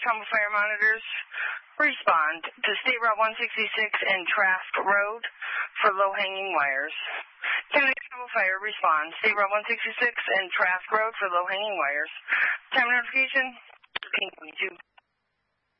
Combo Fire monitors, respond to State Route 166 and Trask Road for low-hanging wires. County Combo Fire, respond. State Route 166 and Trask Road for low-hanging wires. Time notification, 1522.